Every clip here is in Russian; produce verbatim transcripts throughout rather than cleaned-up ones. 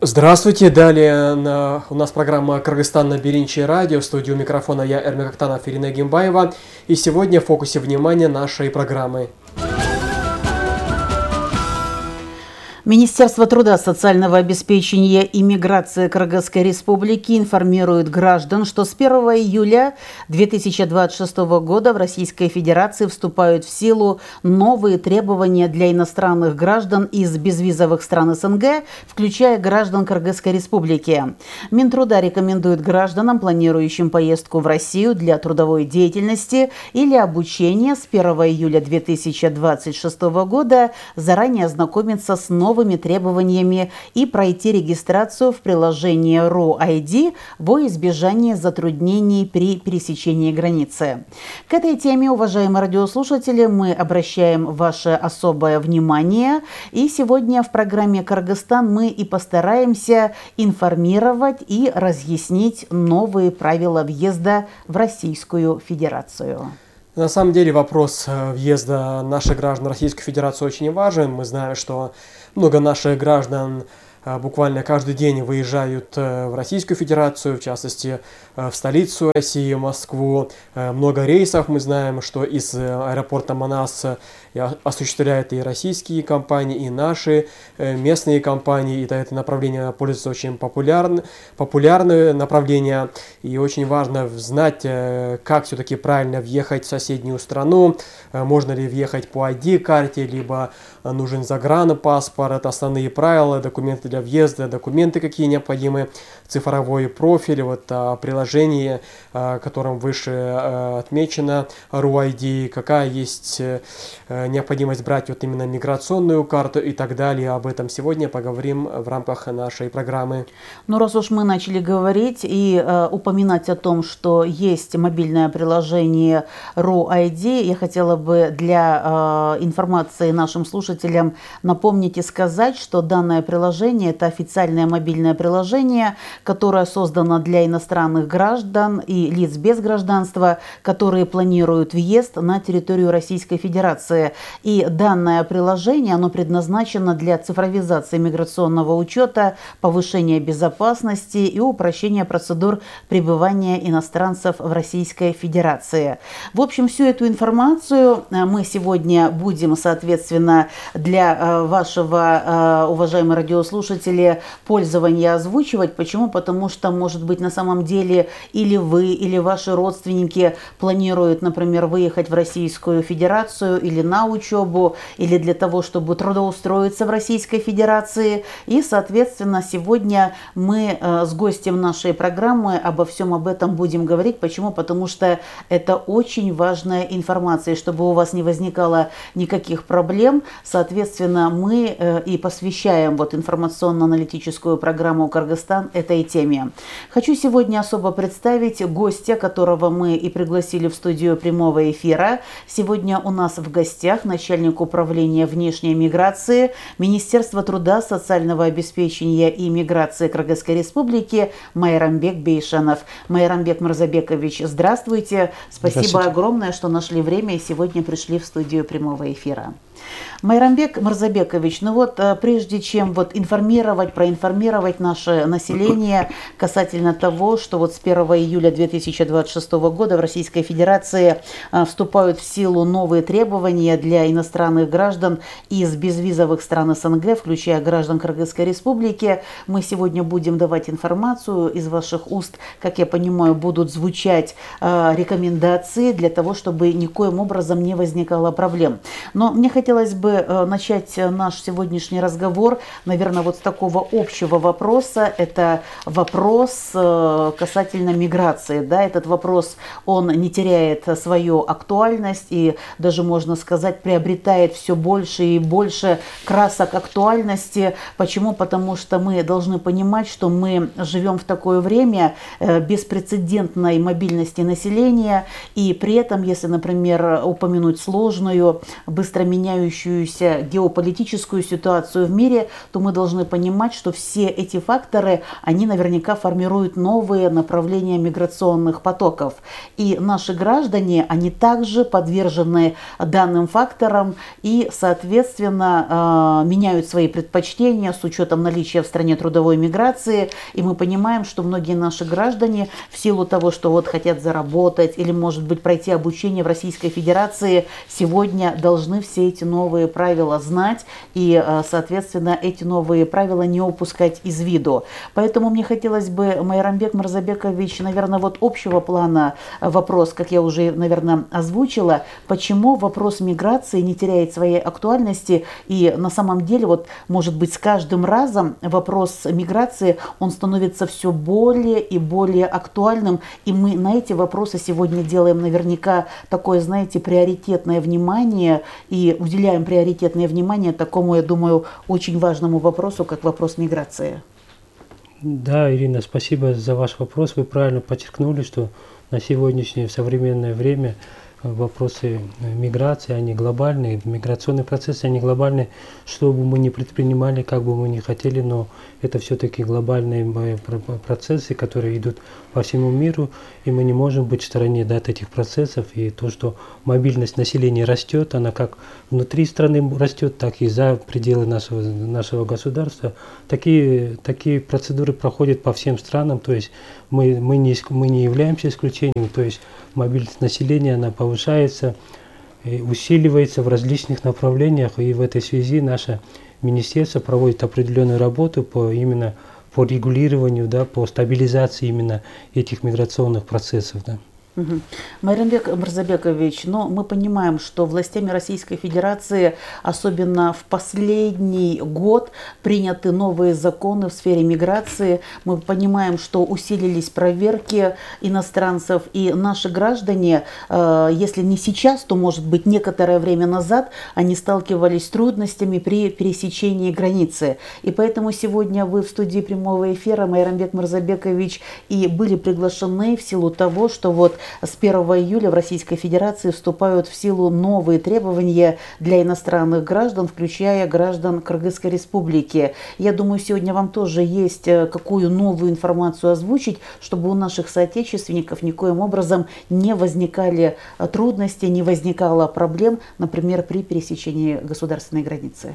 Здравствуйте, далее на, у нас программа «Кыргызстан на Беринче радио», в студию микрофона я, Эрмек Актанов, Ирина Гимбаева, и сегодня в фокусе внимания нашей программы. Министерство труда, социального обеспечения и миграции Кыргызской Республики информирует граждан, что с первого июля две тысячи двадцать шестого года в Российской Федерации вступают в силу новые требования для иностранных граждан из безвизовых стран СНГ, включая граждан Кыргызской Республики. Минтруда рекомендует гражданам, планирующим поездку в Россию для трудовой деятельности или обучения с первого июля две тысячи двадцать шестого года заранее ознакомиться с новыми новыми требованиями и пройти регистрацию в приложении РУ ай ди во избежание затруднений при пересечении границы. К этой теме, уважаемые радиослушатели, мы обращаем ваше особое внимание. И сегодня в программе «Кыргызстан» мы и постараемся информировать и разъяснить новые правила въезда в Российскую Федерацию. На самом деле вопрос въезда наших граждан в Российскую Федерацию очень важен. Мы знаем, что много наших граждан буквально каждый день выезжают в Российскую Федерацию, в частности, в столицу России, Москву. Много рейсов, мы знаем, что из аэропорта Манас осуществляют и российские компании, и наши местные компании. И это направление пользуется очень популярным, популярное направление. И очень важно знать, как все-таки правильно въехать в соседнюю страну. Можно ли въехать по ай ди-карте, либо нужен загранпаспорт, основные правила, документы для въезда, документы какие необходимы, цифровой профиль, вот а, приложение, а, которым выше а, отмечено РУ ай ди, какая есть а, необходимость брать вот именно миграционную карту и так далее. Об этом сегодня поговорим в рамках нашей программы. Ну, раз уж мы начали говорить и э, упоминать о том, что есть мобильное приложение РУ ай ди, я хотела бы для э, информации нашим слушателям напомнить и сказать, что данное приложение – это официальное мобильное приложение, которое создано для иностранных граждан и лиц без гражданства, которые планируют въезд на территорию Российской Федерации. И данное приложение, оно предназначено для цифровизации миграционного учета, повышения безопасности и упрощения процедур пребывания иностранцев в Российской Федерации. В общем, всю эту информацию мы сегодня будем, соответственно, для вашего, уважаемые радиослушатели, пользования озвучивать. Почему? Потому что, может быть, на самом деле или вы, или ваши родственники планируют, например, выехать в Российскую Федерацию или на учебу, или для того, чтобы трудоустроиться в Российской Федерации. И, соответственно, сегодня мы с гостем нашей программы обо всем об этом будем говорить. Почему? Потому что это очень важная информация. И чтобы у вас не возникало никаких проблем, соответственно, мы и посвящаем вот информационно-аналитическую программу «Кыргызстан» этой теме. Хочу сегодня особо представить гостя, которого мы и пригласили в студию прямого эфира. Сегодня у нас в гостях начальник управления внешней миграции Министерства труда, социального обеспечения и миграции Кыргызской Республики Майрамбек Бейшанов. Майрамбек Мырзабекович, здравствуйте. Спасибо здравствуйте. Огромное, что нашли время и сегодня пришли в студию прямого эфира. Майрамбек Мырзабекович, ну вот прежде чем вот информировать, проинформировать наше население касательно того, что вот с первого июля две тысячи двадцать шестого года в Российской Федерации вступают в силу новые требования для иностранных граждан из безвизовых стран СНГ, включая граждан Кыргызской Республики, мы сегодня будем давать информацию из ваших уст, как я понимаю, будут звучать рекомендации для того, чтобы никоим образом не возникало проблем. Но мне хотелось бы начать наш сегодняшний разговор, наверное, вот с такого общего вопроса. Это вопрос касательно миграции. Да, этот вопрос, он не теряет свою актуальность и даже, можно сказать, приобретает все больше и больше красок актуальности. Почему? Потому что мы должны понимать, что мы живем в такое время беспрецедентной мобильности населения, и при этом, если, например, упомянуть сложную, быстро меняющуюся меняющуюся геополитическую ситуацию в мире, то мы должны понимать, что все эти факторы, они наверняка формируют новые направления миграционных потоков. И наши граждане, они также подвержены данным факторам и, соответственно, меняют свои предпочтения с учетом наличия в стране трудовой миграции. И мы понимаем, что многие наши граждане в силу того, что вот хотят заработать или, может быть, пройти обучение в Российской Федерации, сегодня должны все эти новые правила знать и, соответственно, эти новые правила не упускать из виду. Поэтому мне хотелось бы, Майрамбек Мырзабекович, наверное, вот общего плана вопрос, как я уже, наверное, озвучила, почему вопрос миграции не теряет своей актуальности и на самом деле, вот, может быть, с каждым разом вопрос миграции, он становится все более и более актуальным, и мы на эти вопросы сегодня делаем наверняка такое, знаете, приоритетное внимание и уделяем приоритетное внимание такому, я думаю, очень важному вопросу, как вопрос миграции. Да, Ирина, спасибо за ваш вопрос. Вы правильно подчеркнули, что на сегодняшнее современное время вопросы миграции, они глобальные, миграционные процессы, они глобальные, что бы мы ни предпринимали, как бы мы ни хотели, но это все-таки глобальные процессы, которые идут по всему миру, и мы не можем быть в стороне от этих процессов. И то, что мобильность населения растет, она как внутри страны растет, так и за пределы нашего, нашего государства. Такие, такие процедуры проходят по всем странам, то есть мы, мы, не, мы не являемся исключением, то есть мобильность населения, она повышается, усиливается в различных направлениях, и в этой связи наше министерство проводит определенную работу по именно по регулированию, да, по стабилизации именно этих миграционных процессов. Да. Угу. Майрамбек Мырзабекович, но мы понимаем, что властями Российской Федерации, особенно в последний год, приняты новые законы в сфере миграции. Мы понимаем, что усилились проверки иностранцев, и наши граждане, э, если не сейчас, то, может быть, некоторое время назад, они сталкивались с трудностями при пересечении границы. И поэтому сегодня вы в студии прямого эфира, Майрамбек Мырзабекович, и были приглашены в силу того, что вот с первого июля в Российской Федерации вступают в силу новые требования для иностранных граждан, включая граждан Кыргызской Республики. Я думаю, сегодня вам тоже есть какую новую информацию озвучить, чтобы у наших соотечественников никоим образом не возникали трудности, не возникало проблем, например, при пересечении государственной границы.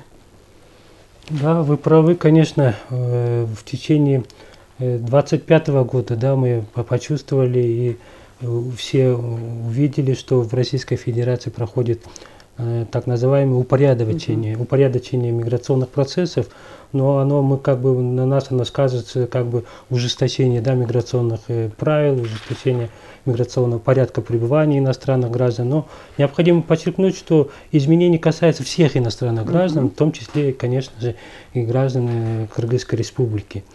Да, вы правы, конечно, в течение двадцать пятого года, да, мы почувствовали и все увидели, что в Российской Федерации проходит э, так называемое упорядочение, uh-huh. упорядочение миграционных процессов, но оно мы как бы на нас оно скажется как бы ужесточение, да, миграционных э, правил, ужесточение миграционного порядка пребывания иностранных граждан. Но необходимо подчеркнуть, что изменения касаются всех иностранных граждан, uh-huh. в том числе, конечно же, и граждан э, Кыргызской Республики.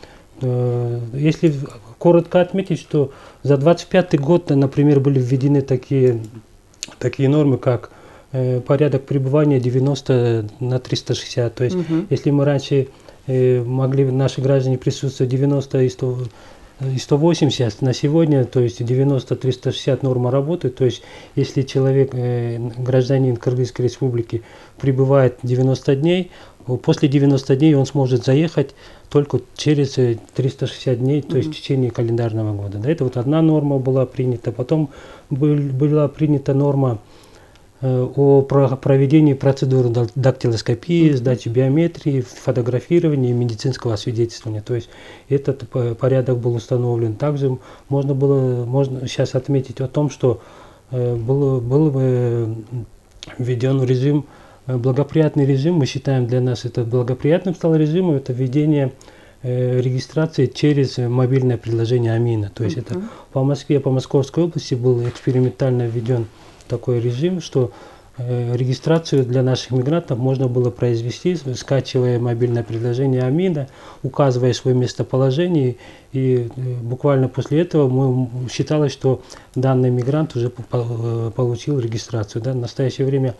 Если коротко отметить, что за двадцать пятый год, например, были введены такие, такие нормы, как э, порядок пребывания девяносто на триста шестьдесят. То есть, угу. если мы раньше э, могли наши граждане присутствовать девяносто и сто, и сто восемьдесят, на сегодня, то есть девяносто триста шестьдесят норма работает. То есть, если человек, э, гражданин Кыргызской Республики, пребывает девяносто дней, после девяноста дней он сможет заехать только через триста шестьдесят дней, то есть mm-hmm. в течение календарного года. Да, это вот одна норма была принята. Потом был, была принята норма э, о проведении процедуры дактилоскопии, mm-hmm. сдачи биометрии, фотографирования и медицинского освидетельствования. То есть этот порядок был установлен. Также можно было можно сейчас отметить о том, что э, был, был э, введен режим, благоприятный режим, мы считаем, для нас это благоприятным стал режимом, это введение э, регистрации через мобильное приложение Амина. То есть uh-huh. это по Москве, по Московской области был экспериментально введен такой режим, что э, регистрацию для наших мигрантов можно было произвести, скачивая мобильное приложение Амина, указывая свое местоположение, и э, буквально после этого мы, считалось, что данный мигрант уже по, получил регистрацию. Да? В настоящее время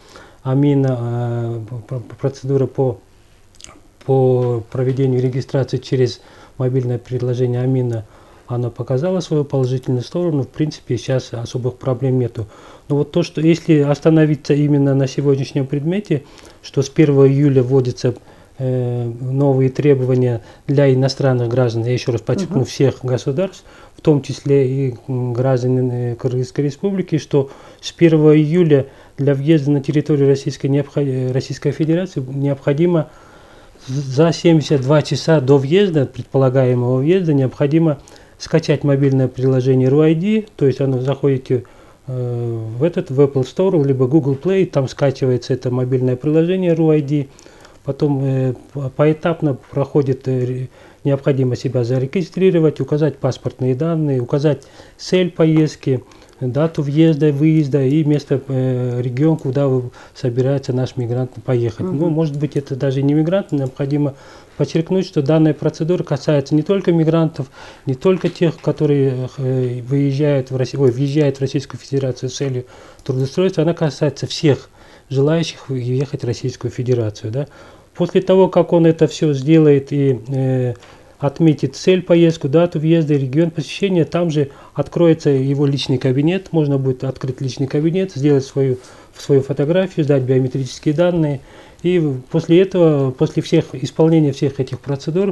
Амина, процедура по, по проведению регистрации через мобильное приложение Амина она показала свою положительную сторону, в принципе, сейчас особых проблем нету. Но вот то, что если остановиться именно на сегодняшнем предмете, что с первого июля вводятся э, новые требования для иностранных граждан, я еще раз подчеркну, uh-huh. всех государств, в том числе и граждан Кыргызской республики, что с первого июля для въезда на территорию Российской, необход... Российской Федерации необходимо за семьдесят два часа до въезда, предполагаемого въезда, необходимо скачать мобильное приложение эр у ай ди, то есть оно заходите э, в этот, в Apple Store, либо Google Play, там скачивается это мобильное приложение эр у ай ди, потом э, поэтапно проходит, э, необходимо себя зарегистрировать, указать паспортные данные, указать цель поездки, дату въезда, выезда и место, э, регион, куда вы, собирается наш мигрант поехать. Mm-hmm. Ну, может быть, это даже не мигрант, необходимо подчеркнуть, что данная процедура касается не только мигрантов, не только тех, которые э, выезжают в Россию, ой, въезжают в Российскую Федерацию с целью трудоустройства, она касается всех желающих въехать в Российскую Федерацию. Да? После того, как он это все сделает и э, отметит цель поездку, дату въезда и регион посещения, там же откроется его личный кабинет, можно будет открыть личный кабинет, сделать свою, свою фотографию, сдать биометрические данные. И после этого, после всех, исполнения всех этих процедур,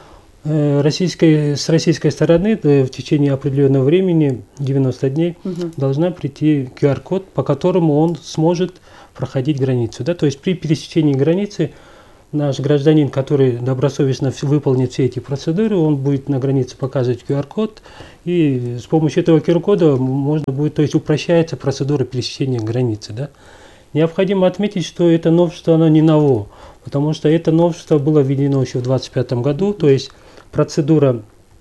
э, российской, с российской стороны э, в течение определенного времени, девяноста дней, угу. должна прийти ку ар код, по которому он сможет проходить границу. Да? То есть при пересечении границы наш гражданин, который добросовестно выполнит все эти процедуры, он будет на границе показывать ку ар код, и с помощью этого ку ар кода можно будет, то есть упрощается процедура пересечения границы. Да? Необходимо отметить, что это новшество, оно не ново, потому что это новшество было введено еще в две тысячи двадцать пятом году, то есть процедура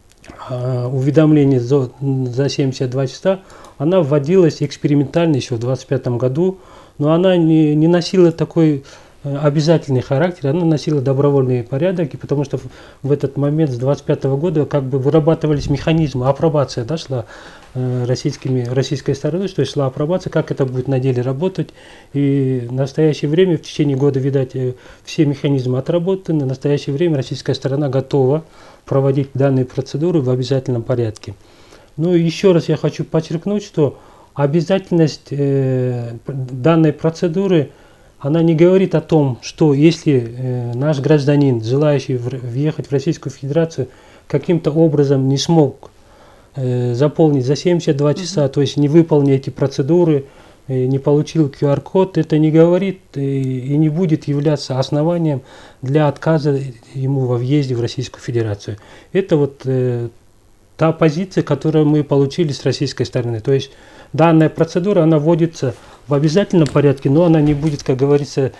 э, уведомления за, за семьдесят два часа, она вводилась экспериментально еще в две тысячи двадцать пятом году, но она не, не носила такой обязательный характер, она носила добровольный порядок, и потому что в, в этот момент с две тысячи двадцать пятого года как бы вырабатывались механизмы, апробация, да, шла э, российскими, российской стороной, что есть шла апробация, как это будет на деле работать, и в настоящее время, в течение года, видать, э, все механизмы отработаны, в настоящее время российская сторона готова проводить данные процедуры в обязательном порядке. Ну и еще раз я хочу подчеркнуть, что обязательность э, данной процедуры, она не говорит о том, что если э, наш гражданин, желающий въехать в Российскую Федерацию, каким-то образом не смог э, заполнить за семьдесят два часа, mm-hmm. то есть не выполнил эти процедуры, э, не получил ку ар код, это не говорит э, и не будет являться основанием для отказа ему во въезде в Российскую Федерацию. Это вот э, та позиция, которую мы получили с российской стороны. То есть данная процедура, она вводится в обязательном порядке, но она не будет, как говорится,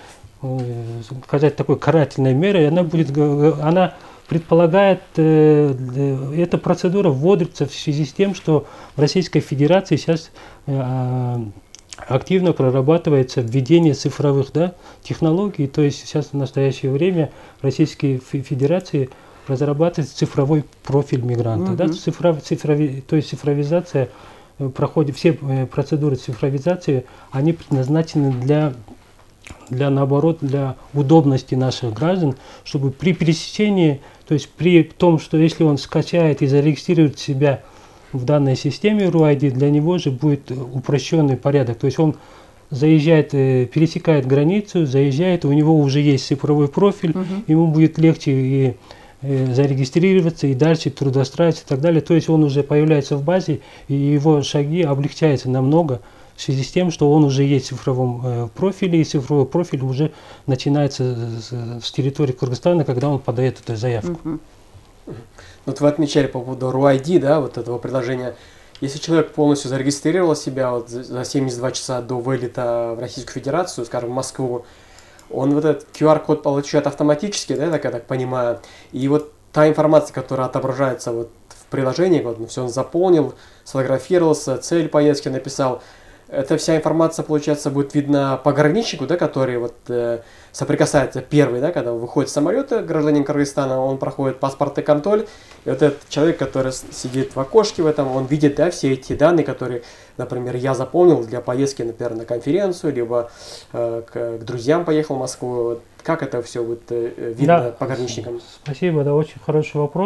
сказать такой карательной мерой, она будет, она предполагает, э, эта процедура вводится в связи с тем, что в Российской Федерации сейчас э, активно прорабатывается введение цифровых, да, технологий, то есть сейчас в настоящее время в Российской Федерации разрабатывается цифровой профиль мигранта, mm-hmm. да, цифров, цифрови, то есть цифровизация проходит, все процедуры цифровизации, они предназначены для, для, наоборот, для удобности наших граждан, чтобы при пересечении, то есть при том, что если он скачает и зарегистрирует себя в данной системе эр у ай ди, для него же будет упрощенный порядок. То есть он заезжает, пересекает границу, заезжает, у него уже есть цифровой профиль, угу. ему будет легче и зарегистрироваться и дальше трудоустраиваться и так далее. То есть он уже появляется в базе, и его шаги облегчаются намного в связи с тем, что он уже есть в цифровом э, профиле, и цифровой профиль уже начинается с, с территории Кыргызстана, когда он подает эту заявку. Uh-huh. Uh-huh. Вот вы отмечали по поводу эр у ай ди, да, вот этого приложения. Если человек полностью зарегистрировал себя вот за семьдесят два часа до вылета в Российскую Федерацию, скажем, в Москву, он вот этот ку ар код получает автоматически, да, так я так понимаю, и вот та информация, которая отображается вот в приложении, вот он все он заполнил, сфотографировался, цель поездки написал, эта вся информация, получается, будет видна пограничнику, да, который вот э, соприкасается первый, да, когда выходит с самолета, гражданин Кыргызстана, он проходит паспортный контроль, и вот этот человек, который сидит в окошке в этом, он видит, да, все эти данные, которые, например, я заполнил для поездки, например, на конференцию, либо э, к, к друзьям поехал в Москву. Как это все будет э, видно, да, пограничникам? Спасибо, это очень хороший вопрос.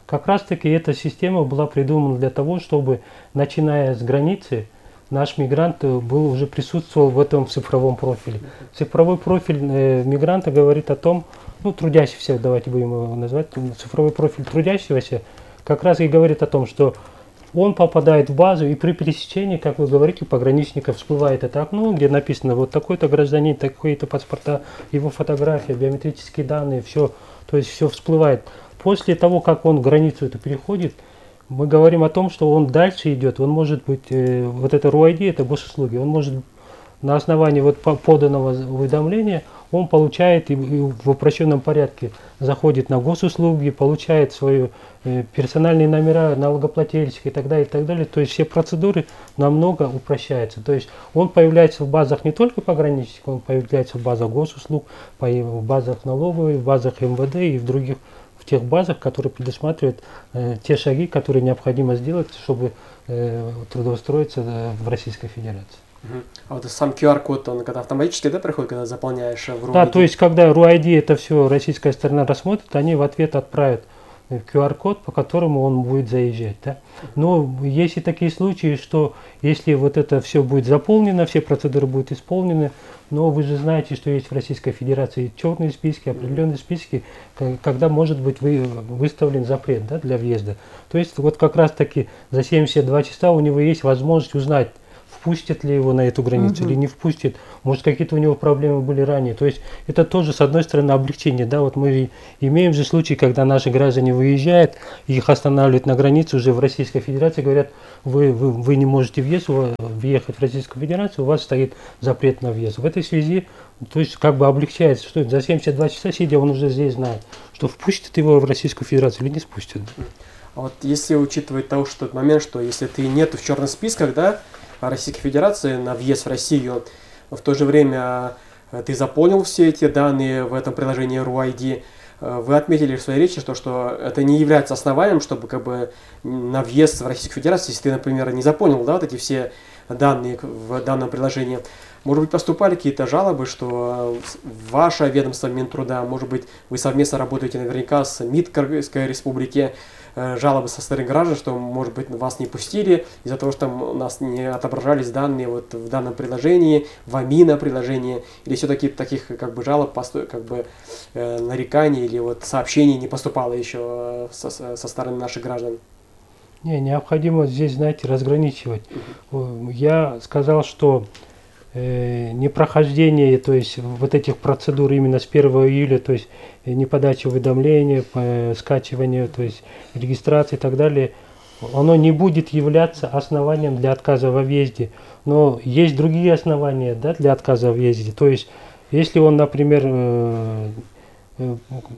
как раз таки эта система была придумана для того, чтобы, начиная с границы, наш мигрант был, уже присутствовал в этом цифровом профиле. Цифровой профиль э, мигранта говорит о том, ну, трудящегося, давайте будем его назвать, цифровой профиль трудящегося, как раз и говорит о том, что он попадает в базу, и при пересечении, как вы говорите, пограничника всплывает это окно, где написано вот такой-то гражданин, такой-то паспорта, его фотография, биометрические данные, все, то есть все всплывает. После того, как он границу это переходит, мы говорим о том, что он дальше идет, он может быть, э, вот это РУ ай ди, это госуслуги, он может на основании вот поданного уведомления, он получает и, и в упрощенном порядке заходит на госуслуги, получает свои э, персональные номера налогоплательщика и так далее, и так далее. То есть все процедуры намного упрощаются. То есть он появляется в базах не только пограничников, он появляется в базах госуслуг, в базах налоговой, в базах эм вэ дэ и в других, в тех базах, которые предусматривают э, те шаги, которые необходимо сделать, чтобы э, трудоустроиться э, в Российской Федерации. А вот сам ку ар код, он когда автоматически, да, приходит, когда заполняешь в РУ ай ди? Да, то есть когда РУ ай ди это все российская сторона рассмотрит, они в ответ отправят ку ар код, по которому он будет заезжать. Да? Но есть и такие случаи, что если вот это все будет заполнено, все процедуры будут исполнены, но вы же знаете, что есть в Российской Федерации черные списки, определенные списки, когда может быть вы, выставлен запрет, да, для въезда. То есть вот как раз таки за семьдесят два часа у него есть возможность узнать, впустят ли его на эту границу, uh-huh. или не впустят, может какие-то у него проблемы были ранее. То есть это тоже с одной стороны облегчение, да, вот мы имеем же случаи, когда наши граждане выезжают, их останавливают на границе уже в Российской Федерации, говорят, вы, вы, вы не можете въезд, въехать в Российскую Федерацию, у вас стоит запрет на въезд. В этой связи, то есть как бы облегчается, что за семьдесят два часа сидя, он уже здесь знает, что впустят его в Российскую Федерацию или не спустят. А вот если учитывать того, что тот момент, что если ты нет в черных списках, да, Российской Федерации на въезд в Россию, в то же время ты заполнил все эти данные в этом приложении РУ ай ди, вы отметили в своей речи, что, что это не является основанием, чтобы как бы на въезд в Российскую Федерацию, если ты, например, не заполнил, да, вот эти все данные в данном приложении, может быть, поступали какие-то жалобы, что ваше ведомство Минтруда, может быть, вы совместно работаете наверняка с МИД Кыргызской Республики, жалобы со стороны граждан, что, может быть, вас не пустили из-за того, что у нас не отображались данные вот в данном приложении, в АМИНа приложении, или все-таки таких как бы жалоб, как бы э, нареканий или вот сообщений не поступало еще со, со стороны наших граждан? Не, необходимо здесь, знаете, разграничивать. Uh-huh. Я сказал, что э, непрохождение, то есть вот этих процедур именно с первого июля, то есть не подача уведомления, э, скачивание, то есть регистрация и так далее, оно не будет являться основанием для отказа во въезде. Но есть другие основания, да, для отказа во въезде. То есть если он, например, э, э,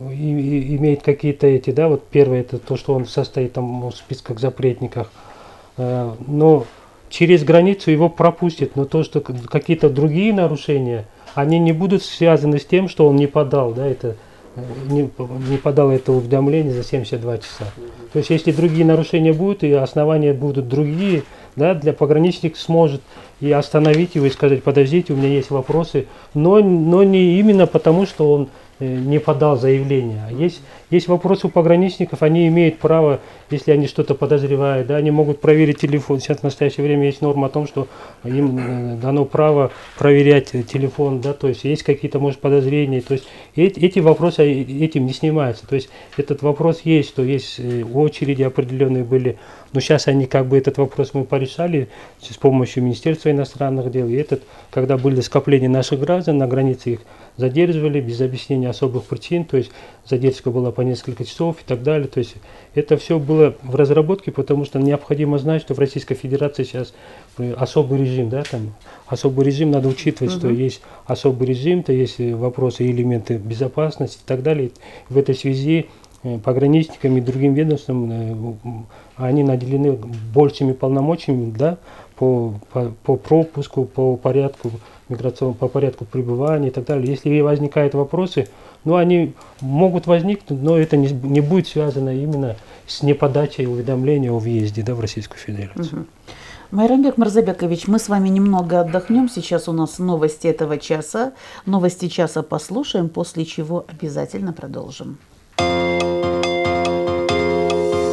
и, имеет какие-то эти, да, вот первое это то, что он состоит там в списках запретников, э, но через границу его пропустят, но то, что какие-то другие нарушения, они не будут связаны с тем, что он не подал, да, это не, не подал это уведомление за семьдесят два часа. То есть если другие нарушения будут и основания будут другие, да, для пограничник сможет и остановить его и сказать, подождите, у меня есть вопросы, но, но не именно потому, что он не подал заявление. Есть, есть вопросы у пограничников, они имеют право, если они что-то подозревают, да, они могут проверить телефон. Сейчас в настоящее время есть норма о том, что им дано право проверять телефон, да, то есть есть какие-то, может, подозрения. То есть эти, эти вопросы этим не снимаются. То есть этот вопрос есть, что есть очереди определенные были, но сейчас они как бы этот вопрос мы порешали с помощью Министерства иностранных дел. И этот, когда были скопления наших граждан на границе, их задерживали без объяснения особых причин, то есть задержка была по несколько часов и так далее. То есть это все было в разработке, потому что необходимо знать, что в Российской Федерации сейчас особый режим, да, там особый режим надо учитывать, uh-huh. что есть особый режим, то есть вопросы и элементы безопасности и так далее. В этой связи пограничниками и другим ведомствам они наделены большими полномочиями, да, по, по, по пропуску, по порядку миграционному, по порядку пребывания и так далее. Если возникают вопросы, ну, они могут возникнуть, но это не, не будет связано именно с неподачей уведомления о въезде, да, в Российскую Федерацию. Угу. Майрамбек Мырзабекович, мы с вами немного отдохнем. Сейчас у нас новости этого часа. Новости часа послушаем, после чего обязательно продолжим.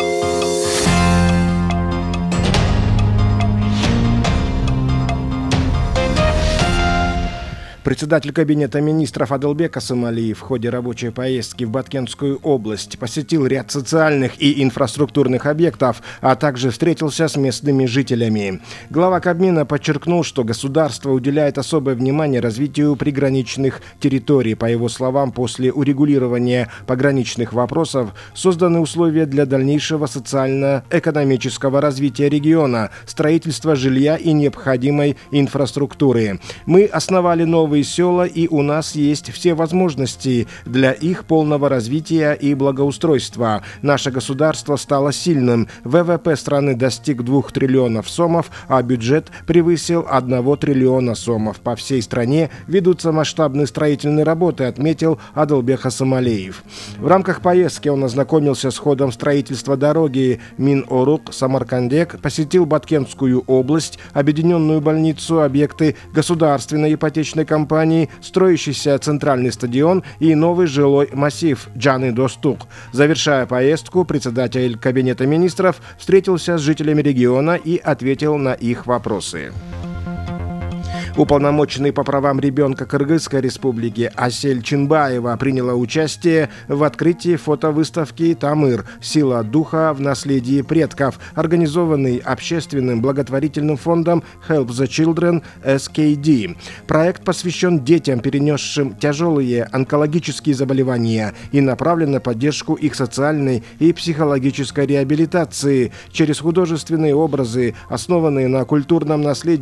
Председатель Кабинета министров Адылбек Асымалиев в ходе рабочей поездки в Баткенскую область посетил ряд социальных и инфраструктурных объектов, а также встретился с местными жителями. Глава Кабмина подчеркнул, что государство уделяет особое внимание развитию приграничных территорий. По его словам, после урегулирования пограничных вопросов созданы условия для дальнейшего социально-экономического развития региона, строительства жилья и необходимой инфраструктуры. Мы основали новые села, и у нас есть все возможности для их полного развития и благоустройства. Наше государство стало сильным. вэ вэ пэ страны достиг двух триллионов сомов, а бюджет превысил одного триллиона сомов. По всей стране ведутся масштабные строительные работы, отметил Адылбек Асымалиев. В рамках поездки он ознакомился с ходом строительства дороги Мин-Орук-Самаркандек, посетил Баткенскую область, объединенную больницу, объекты государственной ипотечной компании, строящийся центральный стадион и новый жилой массив Джаны Достук. Завершая поездку, председатель Кабинета министров встретился с жителями региона и ответил на их вопросы. Уполномоченный по правам ребенка Кыргызской республики Асель Чинбаева приняла участие в открытии фотовыставки «Тамыр. Сила духа в наследии предков», организованной общественным благотворительным фондом Help the Children эс кей ди. Проект посвящен детям, перенесшим тяжелые онкологические заболевания, и направлен на поддержку их социальной и психологической реабилитации через художественные образы, основанные на культурном наследии